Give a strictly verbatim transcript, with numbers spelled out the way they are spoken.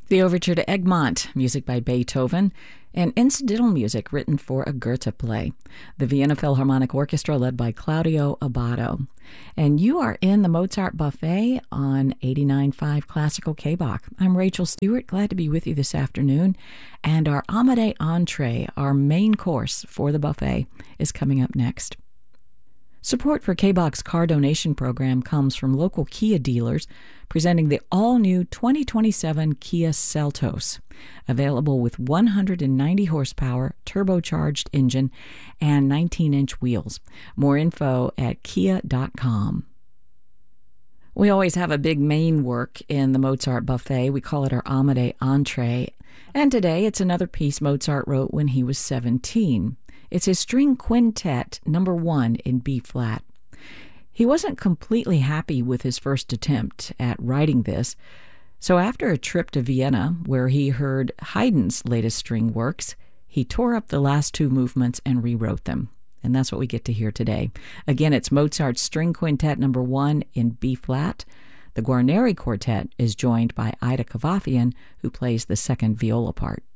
The Overture to Egmont, music by Beethoven, and incidental music written for a Goethe play. The Vienna Philharmonic Orchestra led by Claudio Abbado. And you are in the Mozart Buffet on eighty-nine point five Classical K-Bach. I'm Rachel Stewart, glad to be with you this afternoon. And our Amade entree, our main course for the buffet, is coming up next. Support for K-Bach's car donation program comes from local Kia dealers presenting the all-new twenty twenty-seven Kia Seltos, available with one hundred ninety horsepower, turbocharged engine, and nineteen inch wheels. More info at kia dot com. We always have a big main work in the Mozart Buffet. We call it our Amade entree. And today it's another piece Mozart wrote when he was seventeen. It's his string quintet number one in B-flat. He wasn't completely happy with his first attempt at writing this, so after a trip to Vienna, where he heard Haydn's latest string works, he tore up the last two movements and rewrote them. And that's what we get to hear today. Again, it's Mozart's string quintet number one in B-flat. The Guarneri Quartet is joined by Ida Kavafian, who plays the second viola part.